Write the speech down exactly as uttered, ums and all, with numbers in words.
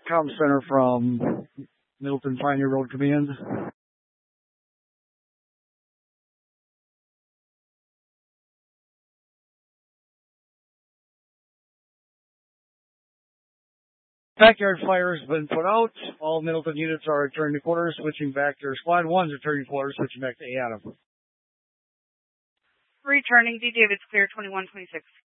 comm center from Middleton Pioneer Road Command. Backyard fire has been put out. All Middleton units are returning to quarters, switching back to squad one's returning to quarters, switching back to A Adam. Returning, D. David's clear, twenty-one twenty-six.